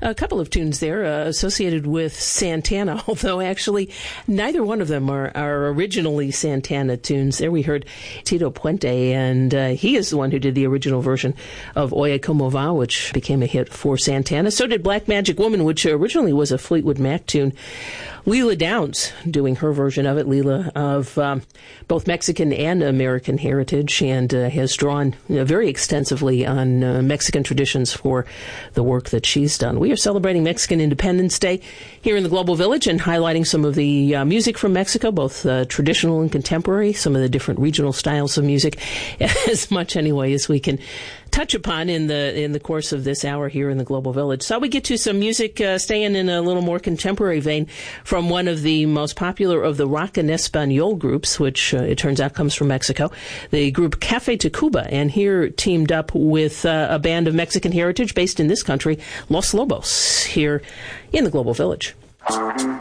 A couple of tunes there associated with Santana, although actually neither one of them are originally Santana tunes. There we heard Tito Puente, and he is the one who did the original version of Oye Como Va, which became a hit for Santana. So did Black Magic Woman, which originally was a Fleetwood Mac tune. Leela Downs doing her version of it, Leela, of both Mexican and American heritage, and has drawn very extensively on Mexican traditions for the work that she's done. We are celebrating Mexican Independence Day here in the Global Village and highlighting some of the music from Mexico, both traditional and contemporary, some of the different regional styles of music, as much anyway as we can touch upon in the course of this hour here in the Global Village. So we get to some music staying in a little more contemporary vein from one of the most popular of the rock en español groups, which it turns out comes from Mexico, the group Café Tacuba, and here teamed up with a band of Mexican heritage based in this country, Los Lobos, here in the Global Village.